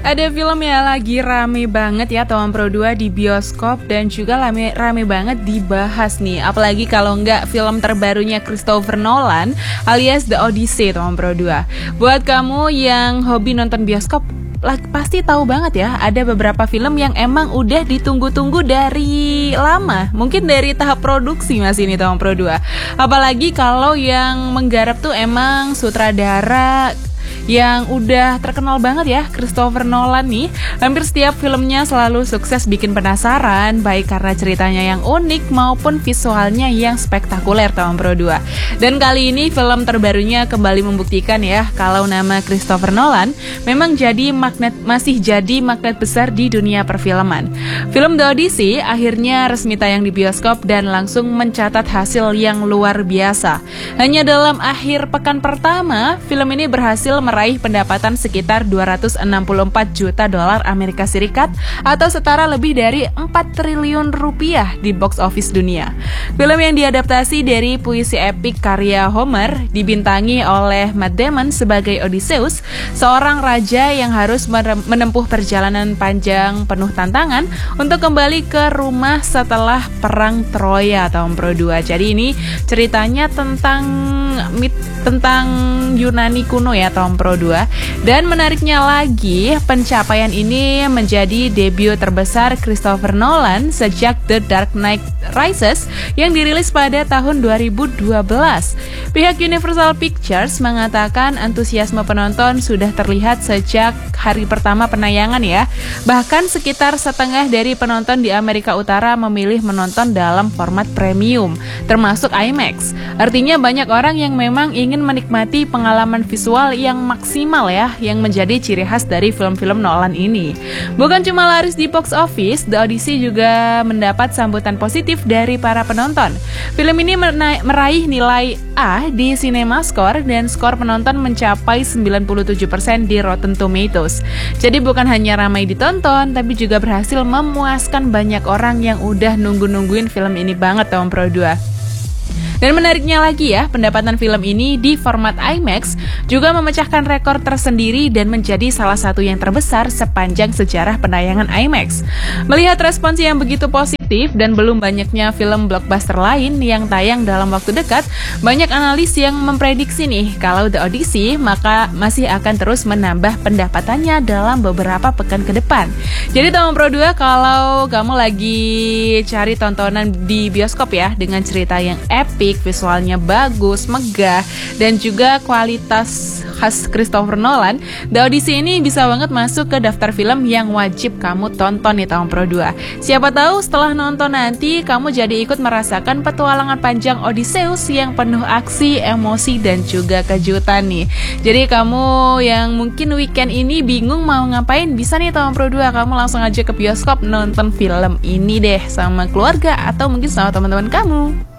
Ada film yang lagi rame banget ya tahun Pro 2 di bioskop dan juga rame banget dibahas nih. Apalagi kalau nggak film terbarunya Christopher Nolan alias The Odyssey tahun Pro 2. Buat kamu yang hobi nonton bioskop, pasti tahu banget ya, ada beberapa film yang emang udah ditunggu-tunggu dari lama. Mungkin dari tahap produksi masih ini tahun Pro 2. Apalagi kalau yang menggarap tuh emang sutradara yang udah terkenal banget ya, Christopher Nolan nih. Hampir setiap filmnya selalu sukses bikin penasaran, baik karena ceritanya yang unik maupun visualnya yang spektakuler tahun Pro 2. Dan kali ini film terbarunya kembali membuktikan ya, kalau nama Christopher Nolan memang masih jadi magnet besar di dunia perfilman. Film The Odyssey akhirnya resmi tayang di bioskop dan langsung mencatat hasil yang luar biasa. Hanya dalam akhir pekan pertama, film ini berhasil meraih pendapatan sekitar 264 juta dolar Amerika Serikat atau setara lebih dari 4 triliun rupiah di box office dunia. Film yang diadaptasi dari puisi epik karya Homer dibintangi oleh Matt Damon sebagai Odysseus, seorang raja yang harus menempuh perjalanan panjang penuh tantangan untuk kembali ke rumah setelah perang Troya tahun Pro 2. Jadi ini ceritanya tentang Yunani kuno ya tahun Pro 2. Dan menariknya lagi, pencapaian ini menjadi debut terbesar Christopher Nolan sejak The Dark Knight Rises yang dirilis pada tahun 2012. Pihak Universal Pictures mengatakan antusiasme penonton sudah terlihat sejak hari pertama penayangan ya. Bahkan sekitar setengah dari penonton di Amerika Utara memilih menonton dalam format premium, termasuk IMAX. Artinya banyak orang yang memang ingin menikmati pengalaman visual yang maksimal ya, yang menjadi ciri khas dari film-film Nolan ini. Bukan cuma laris di box office, The Odyssey juga mendapat sambutan positif dari para penonton. Film ini meraih nilai A di CinemaScore dan skor penonton mencapai 97% di Rotten Tomatoes. Jadi bukan hanya ramai ditonton, tapi juga berhasil memuaskan banyak orang yang udah nungguin film ini banget tahun Pro 2. Dan menariknya lagi ya, pendapatan film ini di format IMAX juga memecahkan rekor tersendiri dan menjadi salah satu yang terbesar sepanjang sejarah penayangan IMAX. Melihat respons yang begitu positif dan belum banyaknya film blockbuster lain yang tayang dalam waktu dekat, banyak analis yang memprediksi nih kalau The Odyssey maka masih akan terus menambah pendapatannya dalam beberapa pekan ke depan. Jadi tahun Pro 2, kalau kamu lagi cari tontonan di bioskop ya, dengan cerita yang epic, visualnya bagus, megah, dan juga kualitas khas Christopher Nolan, The Odyssey ini bisa banget masuk ke daftar film yang wajib kamu tonton di tahun Pro 2. Siapa tahu setelah nonton nanti kamu jadi ikut merasakan petualangan panjang Odysseus yang penuh aksi, emosi, dan juga kejutan nih. Jadi kamu yang mungkin weekend ini bingung mau ngapain, bisa nih tahun Pro 2 kamu langsung aja ke bioskop nonton film ini deh sama keluarga atau mungkin sama teman-teman kamu.